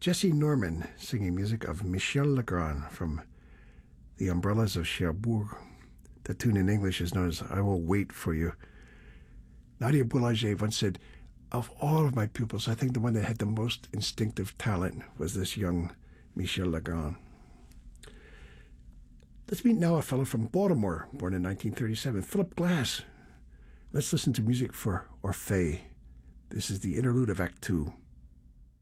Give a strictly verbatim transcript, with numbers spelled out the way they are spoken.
Jesse Norman singing music of Michel Legrand from The Umbrellas of Cherbourg. The tune in English is known as I Will Wait for You. Nadia Boulanger once said, of all of my pupils, I think the one that had the most instinctive talent was this young Michel Legrand. Let's meet now a fellow from Baltimore, born in nineteen thirty-seven, Philip Glass. Let's listen to music for Orphée. This is the interlude of Act Two.